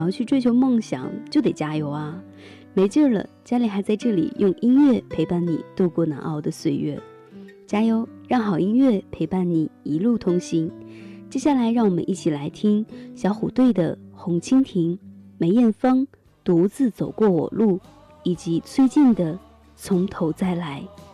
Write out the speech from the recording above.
要去追求梦想，就得加油啊！没劲儿了，家里还在这里用音乐陪伴你度过难熬的岁月。加油，让好音乐陪伴你一路同行。接下来，让我们一起来听小虎队的《红蜻蜓》，梅艳芳《独自走过我路》，以及崔健的《从头再来》。